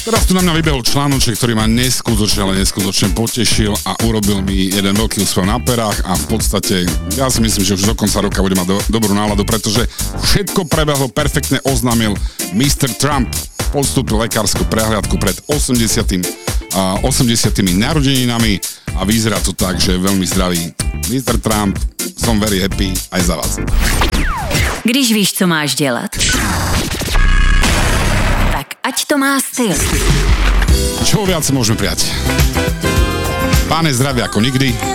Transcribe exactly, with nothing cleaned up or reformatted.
Teraz tu na mňa vybehol článoček, ktorý ma neskutočne, ale neskutočne potešil a urobil mi jeden veľký úspev na perách a v podstate ja si myslím, že už do konca roka bude mať do, dobrú náladu, pretože všetko prebehlo perfektne, oznámil mister Trump, podstúpil lekárskú prehliadku pred osemdesiatym, uh, osemdesiatymi narodeninami a vyzerá to tak, že je veľmi zdravý. mister Trump, som very happy aj za vás. Když víš, co máš dělat, tak ať to má styl. Čo viac môžeme prijať? Páne zdravia ako nikdy.